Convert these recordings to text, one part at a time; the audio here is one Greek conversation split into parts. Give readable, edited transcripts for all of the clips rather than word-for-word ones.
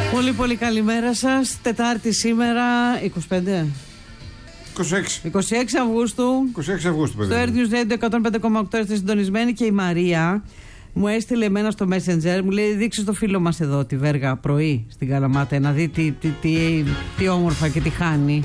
Πολύ πολύ καλημέρα σας. Τετάρτη σήμερα, 25. 26 Αυγούστου. 26 Αυγούστου, παιδί. Στο Earth News Radio 105,8 είστε συντονισμένοι και η Μαρία μου έστειλε εμένα στο Messenger, μου λέει: δείξε το φίλο μας εδώ τη Βέργα πρωί στην Καλαμάτα να δει τι όμορφα και τι χάνει.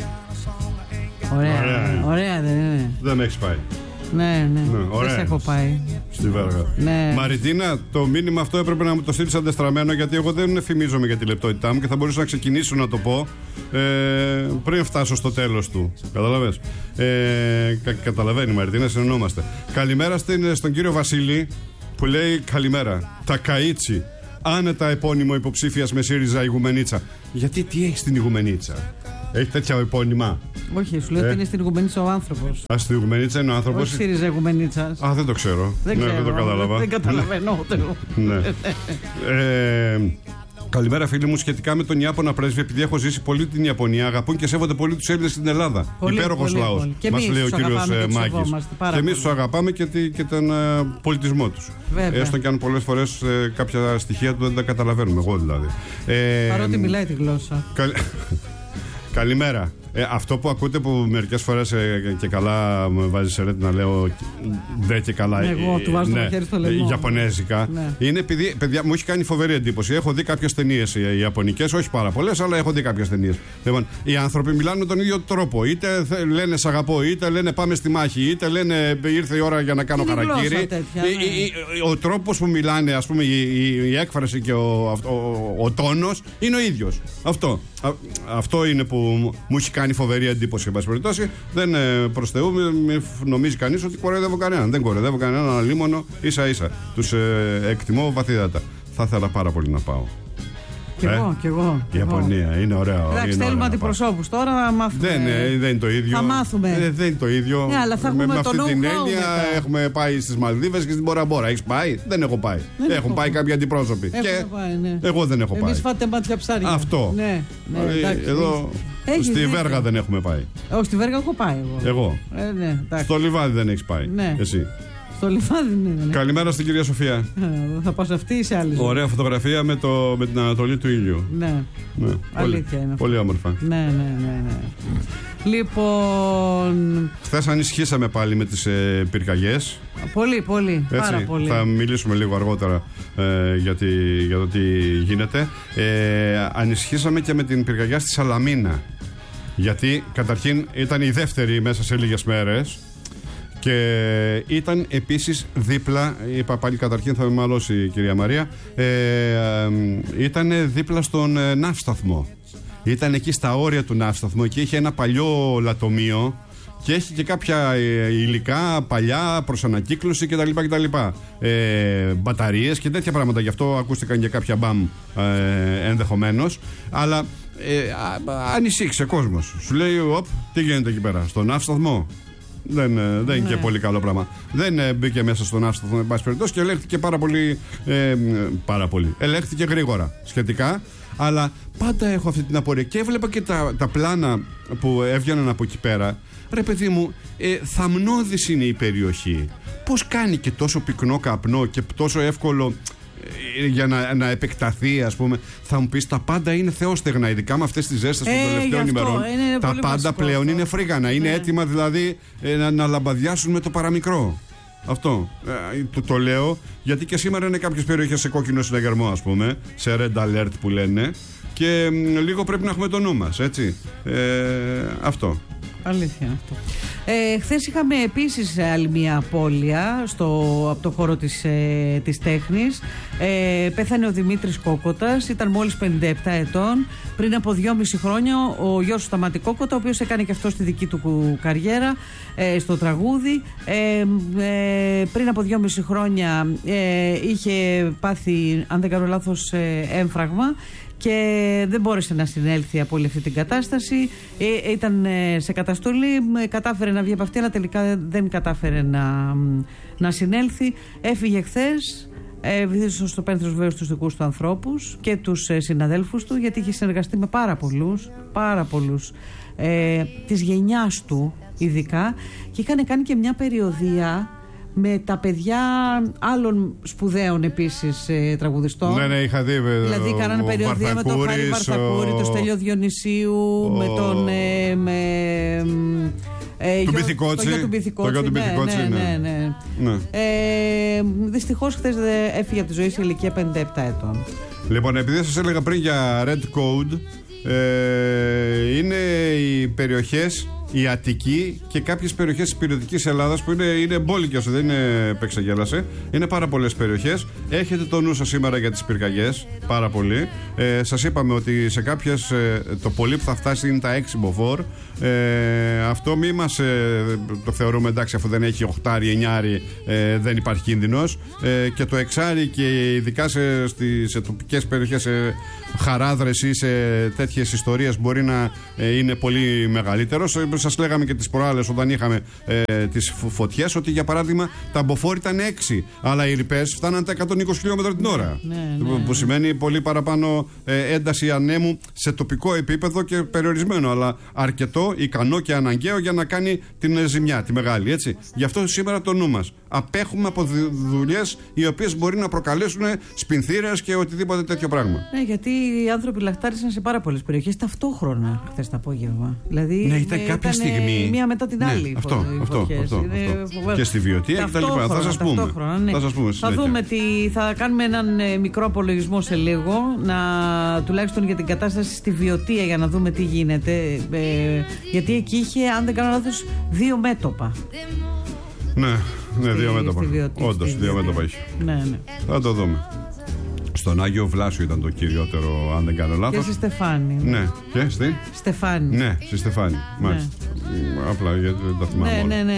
Ωραία δεν είναι? Δεν με έχεις πάει. Ναι, ωραία. Δεν σε έχω πάει. Στη Βέργα. Ναι. Μαριτίνα, το μήνυμα αυτό έπρεπε να μου το στείλεις αντεστραμμένο, γιατί εγώ δεν φημίζομαι για τη λεπτότητά μου και θα μπορούσα να ξεκινήσω να το πω πριν φτάσω στο τέλος του. Καταλαβες? Καταλαβαίνει η Μαριτίνα, συνεννόμαστε. Καλημέρα στον κύριο Βασίλη που λέει: καλημέρα. Τα Καΐτσι. Άνετα επώνυμο υποψήφιας με ΣΥΡΙΖΑ Ηγουμενίτσα. Γιατί τι έχει στην Ηγουμενίτσα? Έχει τέτοια επώνυμα? Όχι, σου λέω ότι είναι στην Ηγουμενίτσα ο άνθρωπος. Α, στην Ηγουμενίτσα είναι ο άνθρωπος. Όχι ΣΥΡΙΖΑ Ηγουμενίτσα. Α, δεν το ξέρω. Δεν το καταλάβα. Δεν καταλαβαίνω ούτε εγώ. Ναι. Καλημέρα, φίλοι μου. Σχετικά με τον Ιάπωνα πρέσβη, επειδή έχω ζήσει πολύ την Ιαπωνία, αγαπούν και σέβονται πολύ τους Έλληνες στην Ελλάδα. Υπέροχος λαός, μας λέει ο κύριος Μάκης. Και εμείς τους αγαπάμε και τον πολιτισμό τους. Έστω και αν πολλές φορές κάποια στοιχεία του δεν τα καταλαβαίνουμε. Εγώ δηλαδή. Παρότι μιλάει τη γλώσσα. Καλημέρα. Αυτό που ακούτε που μερικές φορές και καλά με βάζει σε ρέτ να λέω δε και καλά. Εγώ του βάζω το χέρι στο λαιμό. Ιαπωνέζικα. Ναι. Είναι επειδή, παιδιά, μου έχει κάνει φοβερή εντύπωση. Έχω δει κάποιες ταινίες ιαπωνικές, όχι πάρα πολλές, αλλά έχω δει κάποιες ταινίες. Λοιπόν, οι άνθρωποι μιλάνε με τον ίδιο τρόπο. Είτε λένε σ' αγαπώ, είτε λένε πάμε στη μάχη, είτε λένε ήρθε η ώρα για να κάνω χαρακτήρι. Ο τρόπος που μιλάνε, ας πούμε, η έκφραση και ο τόνος είναι ο ίδιος. Αυτό είναι που μου έχει κάνει φοβερή εντύπωση. Εν πάση περιπτώσει, δεν προς Θεού νομίζει κανείς ότι κοροϊδεύω κανέναν. Δεν κοροϊδεύω κανέναν, αλίμονο, ίσα-ίσα. Τους εκτιμώ βαθύτατα. Θα ήθελα πάρα πολύ να πάω. Κι εγώ. Η Ιαπωνία είναι ωραία. Εντάξει, θέλουμε αντιπροσώπους τώρα να μάθουμε. Δεν είναι το ίδιο. Θα μάθουμε. Δεν είναι το ίδιο. Ναι, αλλά θα έχουμε με το αυτή την έννοια έχουμε πάει στις Μαλδίβες και στην Μπόρα Μπόρα. Έχεις πάει? Δεν έχω πάει. Έχουν πάει κάποιοι αντιπρόσωποι. Εγώ δεν έχω πάει. Εμείς φάτε μάτια ψάρια. Αυτό. Εδώ στη Βέργα δεν έχουμε πάει. Όχι, στη Βέργα έχω πάει εγώ. Στο Λιβάδι δεν έχεις πάει. Εσύ. Στο Λιβάδι, ναι. Καλημέρα στην κυρία Σοφία. Θα πάω σε αυτή ή σε άλλη? Ωραία φωτογραφία με την ανατολή του ήλιου. Ναι. Αλήθεια είναι. Πολύ όμορφα. Ναι. Λοιπόν. Χθες ανησυχήσαμε πάλι με τις πυρκαγιές. Πολύ. Πάρα πολύ. Θα μιλήσουμε λίγο αργότερα για το τι γίνεται. Ανησυχήσαμε και με την πυρκαγιά στη Σαλαμίνα. Γιατί καταρχήν ήταν η δεύτερη μέσα σε λίγες μέρες. Και ήταν επίσης δίπλα, είπα πάλι καταρχήν θα με μαλώσει η κυρία Μαρία, ήταν δίπλα στον ναύσταθμο. Ήταν εκεί στα όρια του ναύσταθμου και είχε ένα παλιό λατομείο και έχει και κάποια υλικά παλιά προς ανακύκλωση κτλ. Μπαταρίες και τέτοια πράγματα. Γι' αυτό ακούστηκαν και κάποια μπαμ ενδεχομένως. Αλλά ανησύχησε κόσμος. Σου λέει, τι γίνεται εκεί πέρα, στον ναύσταθμο? Δεν είναι και πολύ καλό πράγμα. Δεν μπήκε μέσα στον ναύσταθμο, εν πάση περιπτώσει, και ελέγχθηκε πάρα πολύ. Ελέγχθηκε γρήγορα σχετικά. Αλλά πάντα έχω αυτή την απορία. Και έβλεπα και τα πλάνα που έβγαιναν από εκεί πέρα. Ρε παιδί μου, θαμνώδης είναι η περιοχή. Πώς κάνει και τόσο πυκνό καπνό και τόσο εύκολο για να επεκταθεί, ας πούμε? Θα μου πεις, τα πάντα είναι θεόστεγνα, ειδικά με αυτές τις ζέστες των τελευταίων ημερών. Τα πάντα πλέον είναι φρίγανα. Είναι έτοιμα δηλαδή να λαμπαδιάσουν με το παραμικρό. Αυτό το λέω γιατί και σήμερα είναι κάποιες περιοχές σε κόκκινο συναγερμό, ας πούμε, σε red alert που λένε, και λίγο πρέπει να έχουμε το νου μας, έτσι. Αυτό. Αλήθεια αυτό. Χθες είχαμε επίσης άλλη μια απώλεια από το χώρο της τέχνης. Πέθανε ο Δημήτρης Κόκοτας, ήταν μόλις 57 ετών. Πριν από 2,5 χρόνια ο γιος του Σταματή Κόκοτα, ο οποίος έκανε και αυτό στη δική του καριέρα στο τραγούδι. Πριν από 2,5 χρόνια είχε πάθει, αν δεν κάνω λάθος, έμφραγμα και δεν μπόρεσε να συνέλθει από όλη αυτή την κατάσταση. Ήταν σε καταστολή, κατάφερε να βγει από αυτή, αλλά τελικά δεν κατάφερε να συνέλθει. Έφυγε χθες, βυθίστηκε στο πένθος βέβαια στους δικούς του ανθρώπους και τους συναδέλφους του, γιατί είχε συνεργαστεί με πάρα πολλούς της γενιάς του ειδικά, και είχαν κάνει και μια περιοδεία με τα παιδιά άλλων σπουδαίων επίσης τραγουδιστών. Ναι, είχα δει. Δηλαδή κάνανε περιοδία με τον Χάρη Βαρθακούρη, τον Στέλιο Διονυσίου, με τον. Του Μπιθικότσι. Ναι. Δυστυχώς χθες έφυγε από τη ζωή σε ηλικία 57 ετών. Λοιπόν, επειδή σας έλεγα πριν για Red Code, είναι οι περιοχές, η Αττική και κάποιες περιοχές της υπηρετικής Ελλάδας που είναι μπόλικες, δεν είναι επεξαγέλασε. Είναι πάρα πολλές περιοχές. Έχετε το νου σας σήμερα για τις πυρκαγιές, πάρα πολύ. Σας είπαμε ότι σε κάποιες το πολύ που θα φτάσει είναι τα 6 μποφόρ. Αυτό μη μας το θεωρούμε εντάξει, αφού δεν έχει 8-9, δεν υπάρχει κίνδυνος. Και το 6 και ειδικά σε τοπικές περιοχές, σε χαράδρες ή σε τέτοιες ιστορίες μπορεί να είναι πολύ μεγαλύτερο. Σας λέγαμε και τις προάλλες όταν είχαμε τις φωτιές ότι για παράδειγμα τα μποφόρ ήταν 6, αλλά οι ρηπές φτάναν τα 120 χιλιόμετρα την ώρα. Που σημαίνει πολύ παραπάνω ένταση ανέμου σε τοπικό επίπεδο και περιορισμένο, αλλά αρκετό, ικανό και αναγκαίο για να κάνει την ζημιά, τη μεγάλη. Έτσι. Γι' αυτό σήμερα το νου μας. Απέχουμε από δουλειές οι οποίες μπορεί να προκαλέσουν σπινθήρες και οτιδήποτε τέτοιο πράγμα. Ναι, γιατί οι άνθρωποι λαχτάρισαν σε πάρα πολλές περιοχές ταυτόχρονα χθες το απόγευμα. Δηλαδή, ναι, ήταν κάποια στιγμή. Μία μετά την άλλη. Ναι, αυτό. Και στη Βιωτία κτλ. Θα σας πούμε. Ναι. Θα δούμε θα κάνουμε έναν μικρό απολογισμό σε λίγο, τουλάχιστον για την κατάσταση στη Βιωτία, για να δούμε τι γίνεται. Γιατί εκεί είχε, αν δεν κάνω λάθος, 2 μέτωπα. Ναι, 2 μέτωπα. Όντως, 2 μέτωπα έχει. Ναι. Θα το δούμε. Στον Άγιο Βλάσιο ήταν το κυριότερο, αν δεν κάνω λάθος. Και στη Στεφάνη. Ναι, και στη Στεφάνη. Ναι, στη Στεφάνη. Μάλιστα. Απλά γιατί δεν τα θυμάμαι.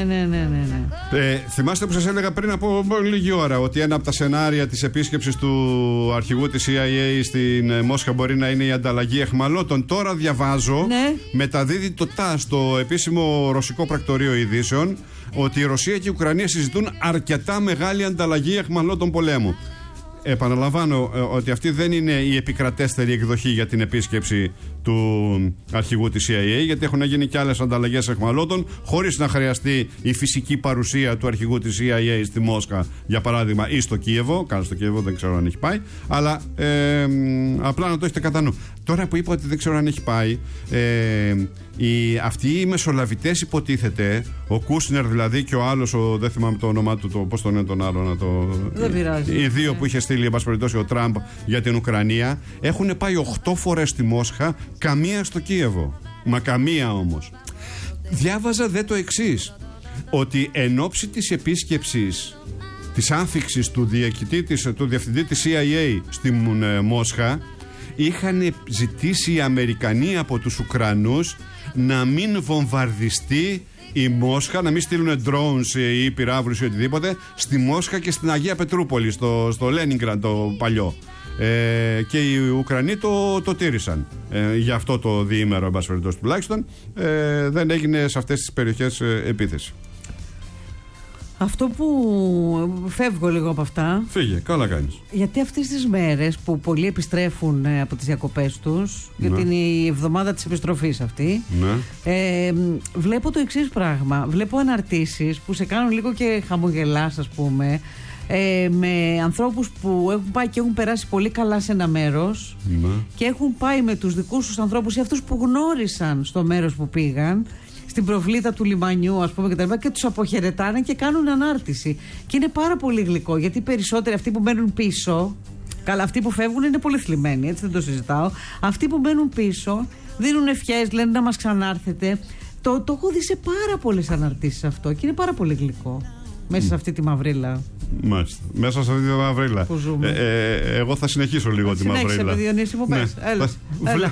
Ναι. Θυμάστε που σας έλεγα πριν από λίγη ώρα ότι ένα από τα σενάρια της επίσκεψης του αρχηγού της CIA στην Μόσχα μπορεί να είναι η ανταλλαγή αιχμαλώτων. Τώρα διαβάζω, μεταδίδει το ΤΑΣ, το επίσημο ρωσικό πρακτορείο ειδήσεων, ότι η Ρωσία και η Ουκρανία συζητούν αρκετά μεγάλη ανταλλαγή αιχμαλώτων πολέμου. Επαναλαμβάνω ότι αυτή δεν είναι η επικρατέστερη εκδοχή για την επίσκεψη του αρχηγού της CIA, γιατί έχουν γίνει και άλλες ανταλλαγές αιχμαλώτων χωρίς να χρειαστεί η φυσική παρουσία του αρχηγού της CIA στη Μόσχα, για παράδειγμα, ή στο Κίεβο. Καν στο Κίεβο δεν ξέρω αν έχει πάει, αλλά απλά να το έχετε κατά νου. Τώρα που είπα ότι δεν ξέρω αν έχει πάει, αυτοί οι μεσολαβητές υποτίθεται, ο Κούσνερ δηλαδή και ο άλλος, δεν θυμάμαι το όνομά του, πώς τον είναι τον άλλο, δεν πειράζει. Οι δύο που είχε στείλει, εν πάση περιπτώσει, ο Τραμπ για την Ουκρανία, έχουν πάει 8 φορές στη Μόσχα, καμία στο Κίεβο. Μα καμία όμως. Διάβαζα το εξής, ότι εν ώψη της επίσκεψης, της άνθηξης του διευθυντή της CIA στη Μόσχα, είχαν ζητήσει οι Αμερικανοί από τους Ουκρανούς να μην βομβαρδιστεί η Μόσχα, να μην στείλουν drones ή πυράβλους ή οτιδήποτε στη Μόσχα και στην Αγία Πετρούπολη, στο Λένιγκραντ το παλιό. Και οι Ουκρανοί το τήρησαν. Για αυτό το διήμερο, εν πάση περιπτώσει, τουλάχιστον δεν έγινε σε αυτές τις περιοχές επίθεση. Αυτό που φεύγω λίγο από αυτά. Φύγε, καλά κάνεις. Γιατί αυτές τις μέρες που πολλοί επιστρέφουν από τις διακοπές τους, γιατί είναι η εβδομάδα της επιστροφής αυτή, βλέπω το εξής πράγμα. Βλέπω αναρτήσεις που σε κάνουν λίγο και χαμογελάς, ας πούμε, με ανθρώπους που έχουν πάει και έχουν περάσει πολύ καλά σε ένα μέρος και έχουν πάει με τους δικούς τους ανθρώπους ή αυτούς που γνώρισαν στο μέρος που πήγαν, στην προβλήτα του λιμανιού, ας πούμε, και τους αποχαιρετάνε και κάνουν ανάρτηση. Και είναι πάρα πολύ γλυκό, γιατί οι περισσότεροι αυτοί που μένουν πίσω, καλά, αυτοί που φεύγουν είναι πολύ θλιμμένοι, έτσι δεν το συζητάω. Αυτοί που μένουν πίσω δίνουν ευχές, λένε να μας ξανάρθετε. Το έχω δει σε πάρα πολλές αναρτήσεις αυτό και είναι πάρα πολύ γλυκό. Μέσα σε αυτή τη μαυρίλα. Μάλιστα. Μέσα σε αυτή τη μαυρίλα. Εγώ θα συνεχίσω λίγο τη μαυρίλα. Συνέχισε, παιδί Διονύση μου, πες. Έλα.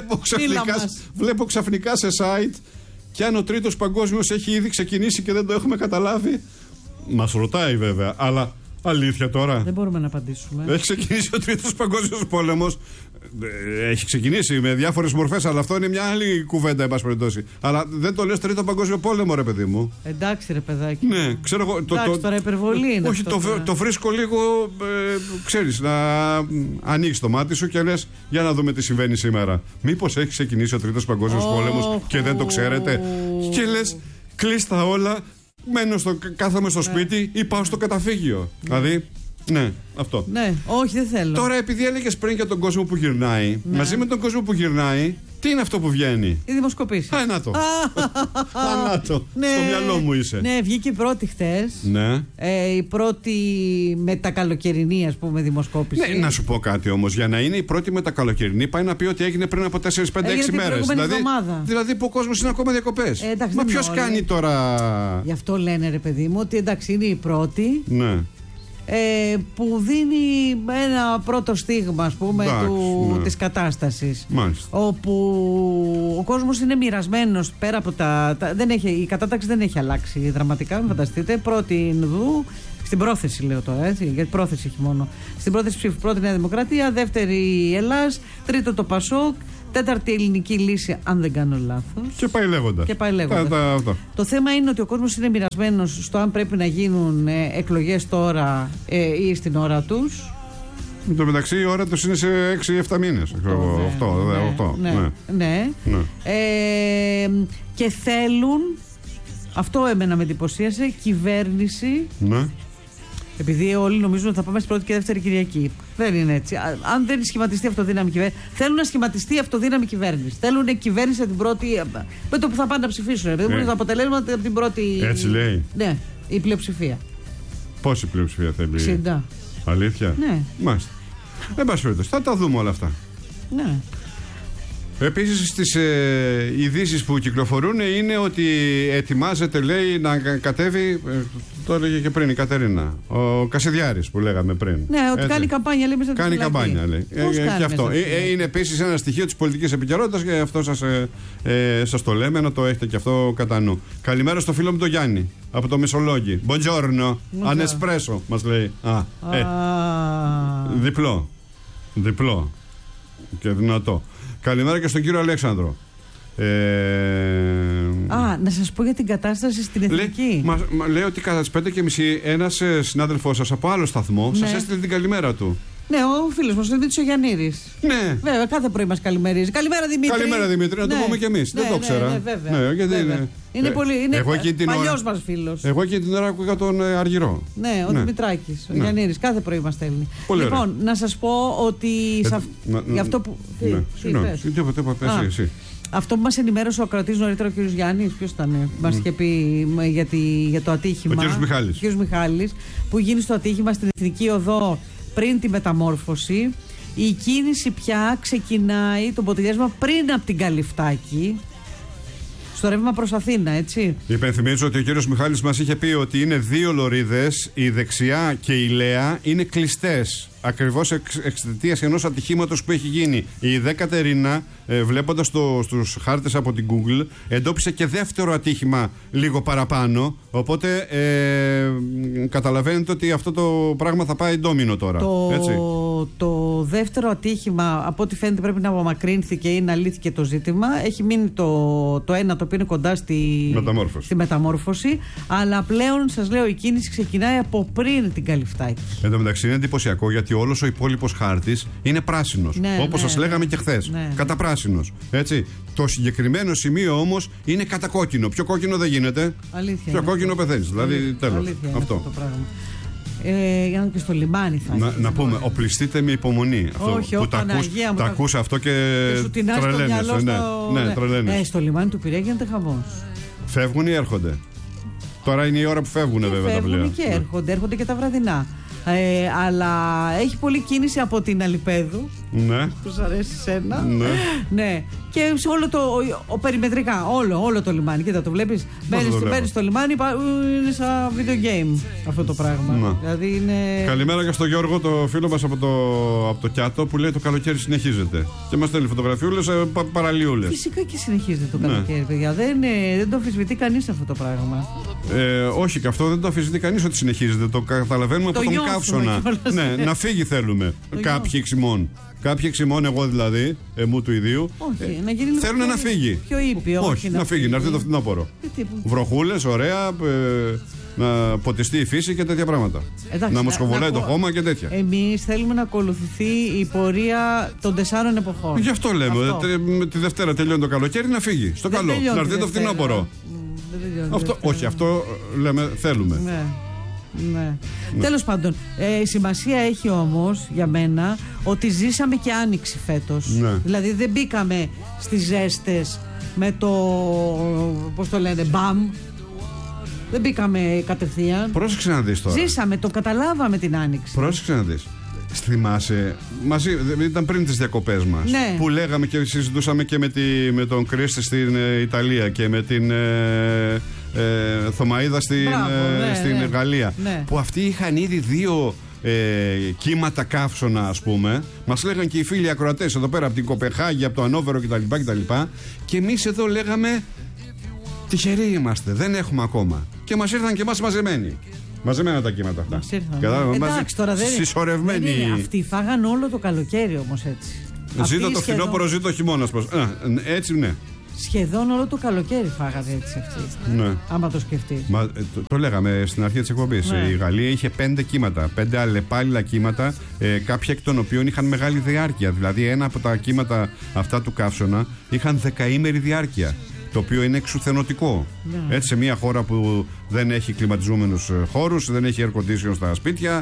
Βλέπω ξαφνικά σε site. Και αν ο τρίτος παγκόσμιος έχει ήδη ξεκινήσει και δεν το έχουμε καταλάβει. Μας ρωτάει βέβαια, αλλά αλήθεια τώρα. Δεν μπορούμε να απαντήσουμε. Έχει ξεκινήσει ο τρίτος παγκόσμιος πόλεμος. Έχει ξεκινήσει με διάφορες μορφές, αλλά αυτό είναι μια άλλη κουβέντα, εν πάση περιπτώσει. Αλλά δεν το λες τρίτο παγκόσμιο πόλεμο, ρε παιδί μου. Εντάξει, ρε παιδάκι. Ναι, ξέρω εγώ. Εντάξει, τώρα υπερβολή είναι. Όχι, το βρίσκω λίγο. Ξέρεις, να ανοίξεις το μάτι σου και λες, για να δούμε τι συμβαίνει σήμερα. Μήπως έχει ξεκινήσει ο τρίτος παγκόσμιος πόλεμος και δεν το ξέρετε. Και λες, κλείστα όλα. κάθομαι στο σπίτι ή πάω στο καταφύγιο. Δηλαδή, ναι, αυτό. Ναι, όχι, δεν θέλω. Τώρα, επειδή έλεγες πριν για τον κόσμο που γυρνάει, μαζί με τον κόσμο που γυρνάει, τι είναι αυτό που βγαίνει? Οι δημοσκοπήσεις. Να το. Να το. Ναι. Στο μυαλό μου είσαι. Ναι, βγήκε η πρώτη χτες. Ναι. Η πρώτη με τα καλοκαιρινή, ας πούμε, δημοσκόπηση. Ναι, να σου πω κάτι όμως. Για να είναι η πρώτη με τα καλοκαιρινή, πάει να πει ότι έγινε πριν από 4-5-6 μέρες. Δηλαδή που ο κόσμος είναι ακόμα διακοπές. Μα ποιος κάνει τώρα. Γι' αυτό λένε, ρε παιδί μου, ότι εντάξει, είναι η πρώτη. Ναι. Που δίνει ένα πρώτο στίγμα, ας πούμε, της κατάστασης. Μάλιστα. Όπου ο κόσμος είναι μοιρασμένος πέρα από η κατάταξη δεν έχει αλλάξει δραματικά, μην φανταστείτε. Πρώτη Ινδού, στην πρόθεση λέω τώρα, έτσι, γιατί πρόθεση έχει μόνο. Στην πρόθεση ψήφου, πρώτη Νέα Δημοκρατία, δεύτερη Ελλάς, τρίτο το Πασόκ, τέταρτη ελληνική λύση, αν δεν κάνω λάθος. Και πάει λέγοντα. Το θέμα είναι ότι ο κόσμος είναι μοιρασμένος στο αν πρέπει να γίνουν εκλογές τώρα ή στην ώρα τους. Εν τω μεταξύ η ώρα τους είναι σε 6-7 μήνες. 8. Ναι. Και θέλουν, αυτό εμένα με εντυπωσίασε, κυβέρνηση. Ναι. Επειδή όλοι νομίζουν ότι θα πάμε στην πρώτη και δεύτερη Κυριακή. Δεν είναι έτσι. Αν δεν σχηματιστεί αυτοδύναμη κυβέρνηση. Θέλουν να σχηματιστεί αυτοδύναμη κυβέρνηση. Θέλουν κυβέρνηση από την πρώτη. Με το που θα πάνε να ψηφίσουν. Δεν μπορούν τα αποτελέσματα από την πρώτη. Έτσι λέει. Ναι, η πλειοψηφία. Πόση πλειοψηφία θέλει? 60. Αλήθεια? Ναι. Μάλιστα. Δεν πας φέτος. Θα τα δούμε όλα αυτά. Ναι. Επίσης στις ειδήσεις που κυκλοφορούν είναι ότι ετοιμάζεται, λέει, να κατέβει, το έλεγε και πριν η Κατερίνα, ο Κασιδιάρης που λέγαμε πριν. Ναι, ότι κάνει καμπάνια, λέει, μέσα από Κάνει καμπάνια, λέει. Και αυτό είναι επίσης ένα στοιχείο της πολιτικής επικαιρότητας και αυτό σας το λέμε, να το έχετε και αυτό κατά νου. Καλημέρα στο φίλο μου τον Γιάννη από το Μεσολόγγι. Buongiorno, ανεσπρέσο μας λέει. Διπλό και δυνατό. Καλημέρα και στον κύριο Αλέξανδρο. Να σας πω για την κατάσταση στην Εθνική. Λέει ότι κατά τις 5:30 ένας συνάδελφός σας από άλλο σταθμό σας έστειλε την καλημέρα του. Ναι, ο φίλος μας, ο Δημήτρης ο Γιαννήρης. Ναι. Βέβαια, κάθε πρωί μας καλημερίζει. Καλημέρα Δημήτρη. Καλημέρα Δημήτρη, να το πούμε κι εμείς. Δεν το ξέρα. Ναι, βέβαια. Είναι πολύ. Είναι παλιός μας φίλος. Εγώ εκείνη την ώρα ακούγα τον Αργυρό. Ναι, ο Δημητράκης, ο Γιαννήρης. Κάθε πρωί μας στέλνει. Λοιπόν, να σας πω ότι. Για αυτό που. Αυτό που μας ενημέρωσε ο ακροατής νωρίτερα, ο κ. Γιάννης, ποιος ήταν, μας είχε πει για το ατύχημα. Ο κ. Μιχάλης, που γίνει στο ατύχημα στην Εθνική Οδό πριν τη μεταμόρφωση. Η κίνηση πια ξεκινάει, το ποτηλιάσμα πριν από την Καλυφτάκη, στο ρεύμα προς Αθήνα, έτσι. Υπενθυμίζω ότι ο κύριος Μιχάλης μας είχε πει ότι είναι 2 λωρίδες, η δεξιά και η Λέα είναι κλειστές. Ακριβώς εξαιτίας ενός ατυχήματος που έχει γίνει. Η Δε Κατερίνα, βλέποντας στους χάρτες από την Google, εντόπισε και δεύτερο ατύχημα λίγο παραπάνω. Οπότε καταλαβαίνετε ότι αυτό το πράγμα θα πάει ντόμινο τώρα. Το δεύτερο ατύχημα, από ό,τι φαίνεται, πρέπει να απομακρύνθηκε ή να λύθηκε το ζήτημα. Έχει μείνει το ένα, το οποίο είναι κοντά στη μεταμόρφωση. Αλλά πλέον, σας λέω, η κίνηση ξεκινάει από πριν την Καλυφτάκη. Εν τω μεταξύ είναι εντυπωσιακό, γιατί όλος ο υπόλοιπος χάρτης είναι πράσινος. Όπως σας λέγαμε και χθες. Καταπράσινος. Έτσι. Το συγκεκριμένο σημείο όμως είναι κατακόκκινο. Πιο κόκκινο δεν γίνεται. Αλήθεια. Πιο κόκκινο πεθαίνεις. Δηλαδή, τέλος. Αυτό το πράγμα. Για να και στο λιμάνι θα να πούμε, οπλιστείτε με υπομονή. Όχι, που τα ακούς αυτό και τρελαίνεσαι. Ναι, τρελαίνεσαι. Στο λιμάνι του Πειραιά γίνεται χαμός. Φεύγουν ή έρχονται? Τώρα είναι η ώρα που φεύγουν, βέβαια, τα πλοία. Φεύγουν και έρχονται και τα βραδινά. Αλλά έχει πολλή κίνηση από την Αλιπέδου. Ναι. Που σας αρέσει σένα. Ναι. Και σε όλο περιμετρικά, όλο το λιμάνι. Κοίτα, το βλέπεις. Μπαίνεις στο λιμάνι, είναι σαν video game αυτό το πράγμα. Δηλαδή είναι... Καλημέρα και στον Γιώργο, το φίλο μας από το Κιάτο, που λέει το καλοκαίρι συνεχίζεται. Και μας στέλνει φωτογραφιούλες, παραλίουλες. Φυσικά και συνεχίζεται το καλοκαίρι, παιδιά. Δεν το αμφισβητεί κανείς αυτό το πράγμα. Όχι, και αυτό δεν το αμφισβητεί κανείς ότι συνεχίζεται. Το καταλαβαίνουμε από τον καύσωνα. Ναι, να φύγει θέλουμε. Κάποιοι εξημών. Κάποιοι εξημών, εγώ δηλαδή, μου του ιδίου, θέλουν να φύγει. Πιο ήπιο. Όχι, να φύγει, να έρθει το φθινόπωρο. Βροχούλες, ωραία, να ποτιστεί η φύση και τέτοια πράγματα. Να μοσχοβολάει το χώμα και τέτοια. Εμείς θέλουμε να ακολουθηθεί η πορεία των 4 εποχών. Γι' αυτό λέμε. Τη Δευτέρα τελειώνει το καλοκαίρι, να φύγει. Στο καλό. Να έρθει το φθινόπωρο. Όχι, αυτό λέμε, θέλουμε. Ναι. Τέλος πάντων, σημασία έχει όμως για μένα ότι ζήσαμε και άνοιξη φέτος. Ναι. Δηλαδή δεν μπήκαμε στις ζέστες με το, πώς το λένε, μπαμ. Δεν μπήκαμε κατευθείαν. Πρόσεξε να δεις τώρα. Ζήσαμε, το καταλάβαμε την άνοιξη. Πρόσεξε να δεις. Θυμάσαι, μαζί, ήταν πριν τις διακοπές μας, ναι, που λέγαμε και συζητούσαμε και με τον Κρίστη στην Ιταλία και με την Θωμαΐδα στην Γαλλία, ναι, που αυτοί είχαν ήδη 2 κύματα καύσωνα, ας πούμε. Μας λέγαν και οι φίλοι ακροατές εδώ πέρα από την Κοπεχάγη, από το Ανόβερο κτλ. Και εμείς εδώ λέγαμε τυχεροί είμαστε, δεν έχουμε ακόμα. Και μας ήρθαν και εμάς μαζεμένοι. Μαζεμένα τα κύματα αυτά. Εντάξει, τώρα δεν συσσωρευμένοι. Αυτοί φάγαν όλο το καλοκαίρι όμως έτσι. Ζήτω το φθινόπωρο, ζήτω το χειμώνα. Έτσι, ναι. Σχεδόν όλο το καλοκαίρι φάγανε έτσι αυτοί. Ναι. Άμα το σκεφτείς. Το λέγαμε στην αρχή της εκπομπής. Ναι. Η Γαλλία είχε 5 κύματα, 5 αλλεπάλληλα κύματα, κάποια εκ των οποίων είχαν μεγάλη διάρκεια. Δηλαδή, ένα από τα κύματα αυτά του καύσωνα είχαν 10ημερη διάρκεια. Το οποίο είναι εξουθενωτικό. Ναι. Έτσι, σε μια χώρα που δεν έχει κλιματιζόμενους χώρους, δεν έχει air condition στα σπίτια,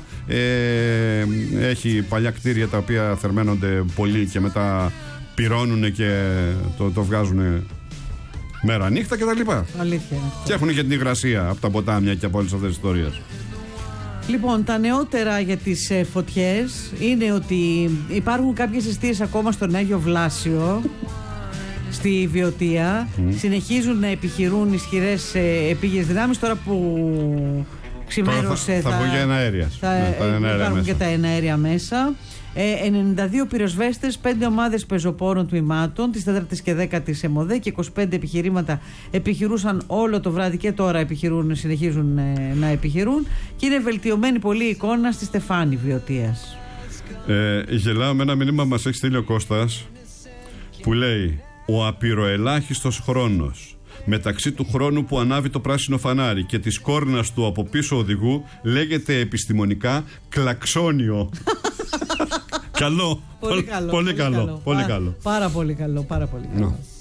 έχει παλιά κτίρια τα οποία θερμαίνονται πολύ και μετά πυρώνουν και το βγάζουν μέρα νύχτα κτλ. Αλήθεια. Και έχουν και την υγρασία από τα ποτάμια και από όλες αυτές τις ιστορίες. Λοιπόν, τα νεότερα για τις φωτιές είναι ότι υπάρχουν κάποιες εστίες ακόμα στον Άγιο Βλάσιο. Στη Βιωτία συνεχίζουν να επιχειρούν ισχυρές επίγειες δυνάμεις. Τώρα που ξημέρωσε θα βγουν και εναέρια. Υπάρχουν και τα εναέρια μέσα. 92 πυροσβέστες, 5 ομάδες πεζοπόρων τμήματων της 4ης και 10ης ΕΜΟΔΕ και 25 επιχειρήματα επιχειρούσαν όλο το βράδυ και τώρα συνεχίζουν να επιχειρούν, και είναι βελτιωμένη πολύ η εικόνα στη Στεφάνη Βιωτίας. Γελάω με ένα μήνυμα μας έχει στείλει ο Κώστας που λέει: ο απειροελάχιστος χρόνος μεταξύ του χρόνου που ανάβει το πράσινο φανάρι και της κόρνας του από πίσω οδηγού λέγεται επιστημονικά κλαξόνιο. Καλό. Πολύ καλό. Πολύ καλό. Πάρα πολύ καλό.